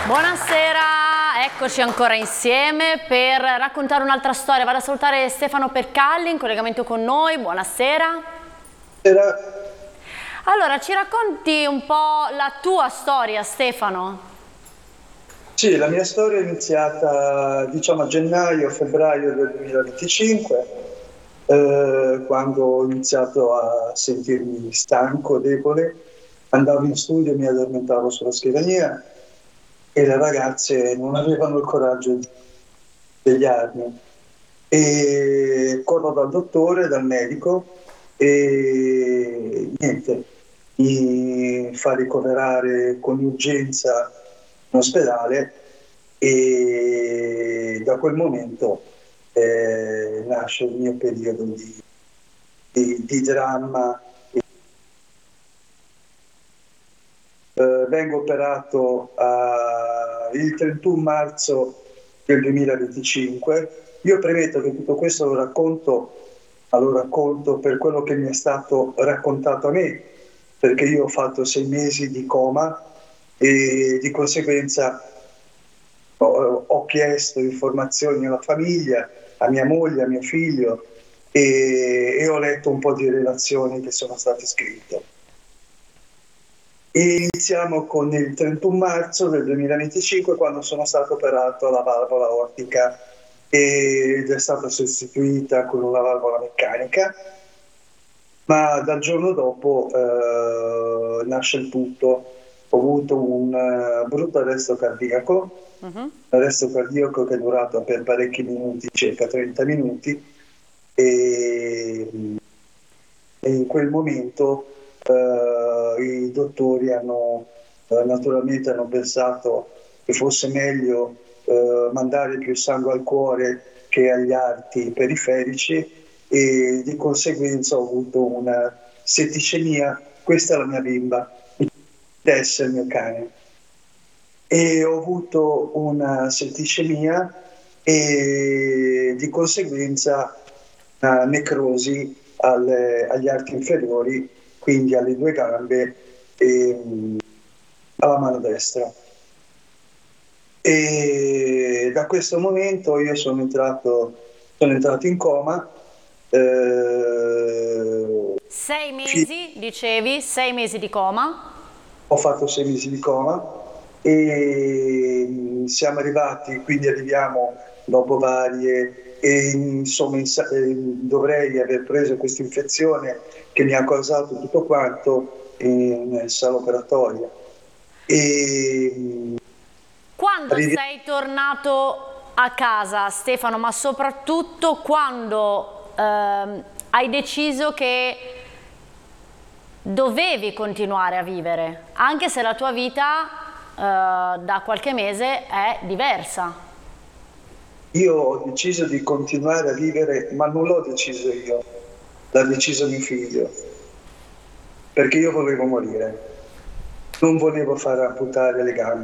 Buonasera, eccoci ancora insieme per raccontare un'altra storia. Vado a salutare Stefano Percalli in collegamento con noi. Buonasera. Buonasera. Allora, ci racconti un po' la tua storia, Stefano? Sì, la mia storia è iniziata diciamo a gennaio-febbraio del 2025, quando ho iniziato a sentirmi stanco, debole. Andavo in studio e mi addormentavo sulla scrivania e le ragazze non avevano il coraggio di svegliarmi. E corro dal dottore, dal medico e niente, mi fa ricoverare con urgenza in ospedale e da quel momento nasce il mio periodo di dramma. Vengo operato il 31 marzo del 2025. Io premetto che tutto questo lo racconto per quello che mi è stato raccontato a me, perché io ho fatto 6 mesi di coma e di conseguenza ho chiesto informazioni alla famiglia, a mia moglie, a mio figlio e ho letto un po' di relazioni che sono state scritte. E iniziamo con il 31 marzo del 2025, quando sono stato operato alla valvola aortica ed è stata sostituita con una valvola meccanica, ma dal giorno dopo nasce il tutto. Ho avuto un brutto arresto cardiaco, arresto cardiaco che è durato per parecchi minuti, circa 30 minuti, e in quel momento i dottori naturalmente hanno pensato che fosse meglio mandare più sangue al cuore che agli arti periferici e di conseguenza ho avuto una setticemia. Questa è la mia bimba, Tess è il mio cane, e ho avuto una setticemia e di conseguenza una necrosi agli arti inferiori, quindi alle due gambe e alla mano destra. E da questo momento io sono entrato in coma. 6 mesi, dicevi, 6 mesi di coma. Ho fatto 6 mesi di coma e siamo arrivati, quindi arriviamo dopo varie e insomma dovrei aver preso questa infezione che mi ha causato tutto quanto in sala operatoria. E Quando sei tornato a casa, Stefano, ma soprattutto quando hai deciso che dovevi continuare a vivere, anche se la tua vita da qualche mese è diversa. Io ho deciso di continuare a vivere, ma non l'ho deciso io, l'ha deciso mio figlio, perché io volevo morire, non volevo far amputare le gambe.